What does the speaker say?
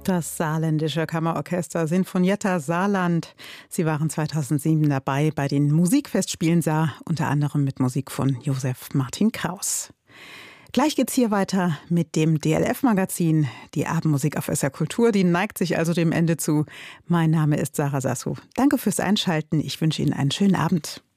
Das saarländische Kammerorchester Sinfonietta Saarland. Sie waren 2007 dabei bei den Musikfestspielen Saar, unter anderem mit Musik von Josef Martin Kraus. Gleich geht's hier weiter mit dem DLF-Magazin. Die Abendmusik auf SR Kultur, die neigt sich also dem Ende zu. Mein Name ist Sarah Sassou. Danke fürs Einschalten. Ich wünsche Ihnen einen schönen Abend.